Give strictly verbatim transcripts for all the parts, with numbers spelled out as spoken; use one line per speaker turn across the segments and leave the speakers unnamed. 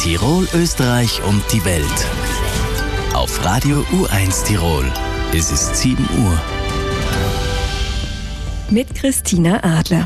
Tirol, Österreich und die Welt. Auf Radio U eins Tirol. Es ist sieben Uhr.
Mit Christina Adler.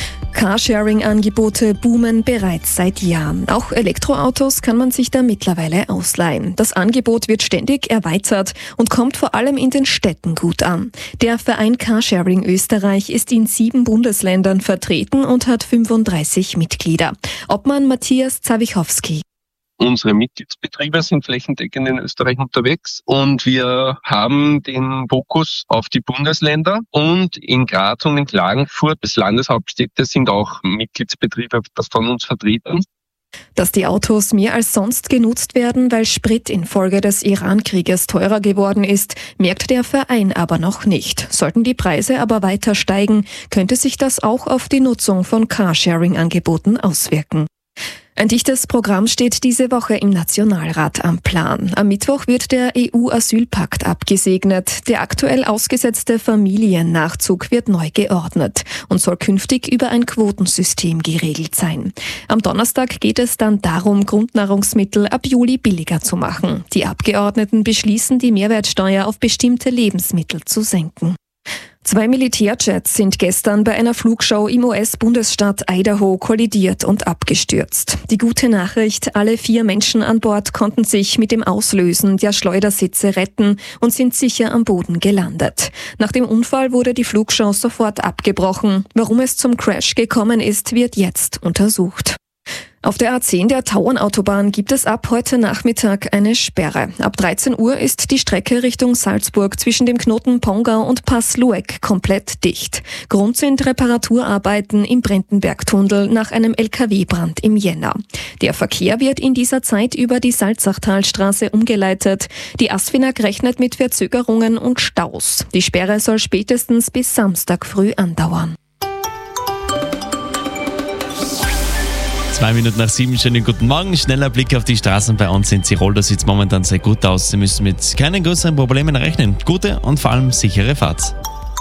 Carsharing-Angebote boomen bereits seit Jahren. Auch Elektroautos kann man sich da mittlerweile ausleihen. Das Angebot wird ständig erweitert und kommt vor allem in den Städten gut an. Der Verein Carsharing Österreich ist in sieben Bundesländern vertreten und hat fünfunddreißig Mitglieder. Obmann Matthias Zawichowski.
Unsere Mitgliedsbetriebe sind flächendeckend in Österreich unterwegs und wir haben den Fokus auf die Bundesländer und in Graz und in Klagenfurt, das Landeshauptstädte, sind auch Mitgliedsbetriebe von uns vertreten.
Dass die Autos mehr als sonst genutzt werden, weil Sprit infolge des Iran-Krieges teurer geworden ist, merkt der Verein aber noch nicht. Sollten die Preise aber weiter steigen, könnte sich das auch auf die Nutzung von Carsharing-Angeboten auswirken. Ein dichtes Programm steht diese Woche im Nationalrat am Plan. Am Mittwoch wird der E U-Asylpakt abgesegnet. Der aktuell ausgesetzte Familiennachzug wird neu geordnet und soll künftig über ein Quotensystem geregelt sein. Am Donnerstag geht es dann darum, Grundnahrungsmittel ab Juli billiger zu machen. Die Abgeordneten beschließen, die Mehrwertsteuer auf bestimmte Lebensmittel zu senken. Zwei Militärjets sind gestern bei einer Flugshow im U S-Bundesstaat Idaho kollidiert und abgestürzt. Die gute Nachricht: Alle vier Menschen an Bord konnten sich mit dem Auslösen der Schleudersitze retten und sind sicher am Boden gelandet. Nach dem Unfall wurde die Flugshow sofort abgebrochen. Warum es zum Crash gekommen ist, wird jetzt untersucht. Auf der A zehn der Tauernautobahn gibt es ab heute Nachmittag eine Sperre. Ab dreizehn Uhr ist die Strecke Richtung Salzburg zwischen dem Knoten Pongau und Pass Lueck komplett dicht. Grund sind Reparaturarbeiten im Brentenbergtunnel nach einem L K W-Brand im Jänner. Der Verkehr wird in dieser Zeit über die Salzachtalstraße umgeleitet. Die Asfinag rechnet mit Verzögerungen und Staus. Die Sperre soll spätestens bis Samstag früh andauern.
Zwei Minuten nach sieben, schönen guten Morgen. Schneller Blick auf die Straßen bei uns in Tirol. Da sieht es momentan sehr gut aus. Sie müssen mit keinen größeren Problemen rechnen. Gute und vor allem sichere Fahrt.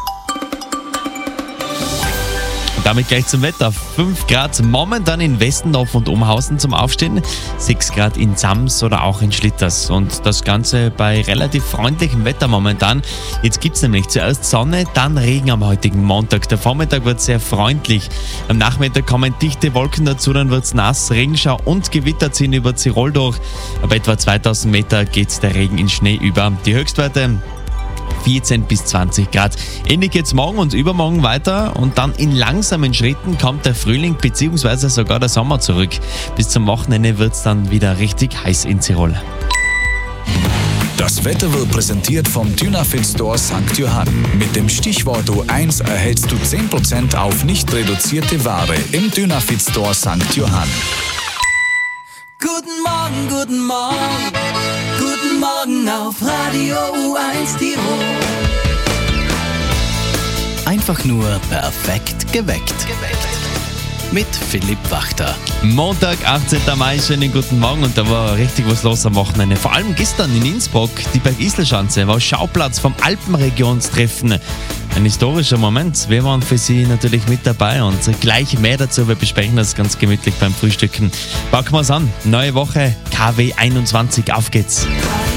Damit gleich zum Wetter. fünf Grad momentan in Westendorf und Umhausen zum Aufstehen, sechs Grad in Sams oder auch in Schlitters. Und das Ganze bei relativ freundlichem Wetter momentan. Jetzt gibt es nämlich zuerst Sonne, dann Regen am heutigen Montag. Der Vormittag wird sehr freundlich. Am Nachmittag kommen dichte Wolken dazu, dann wird es nass, Regenschau und Gewitter ziehen über Tirol durch. Ab etwa zweitausend Meter geht der Regen in Schnee über. Die Höchstwerte vierzehn bis zwanzig Grad. Ähnlich geht's morgen und übermorgen weiter und dann in langsamen Schritten kommt der Frühling bzw. sogar der Sommer zurück. Bis zum Wochenende wird's dann wieder richtig heiß in Tirol.
Das Wetter wird präsentiert vom Dynafit Store Sankt Johann. Mit dem Stichwort U eins erhältst du zehn Prozent auf nicht reduzierte Ware im Dynafit Store Sankt Johann.
Guten Morgen, guten Morgen, guten Morgen auf Radio U eins Tirol.
Einfach nur perfekt geweckt. Mit Philipp Wachter.
Montag, achtzehnten Mai, schönen guten Morgen und da war richtig was los am Wochenende. Vor allem gestern in Innsbruck, die Bergislerschanze war Schauplatz vom Alpenregionstreffen. Ein historischer Moment. Wir waren für Sie natürlich mit dabei und gleich mehr dazu. Wir besprechen das ganz gemütlich beim Frühstücken. Packen wir es an. Neue Woche, K W einundzwanzig, auf geht's.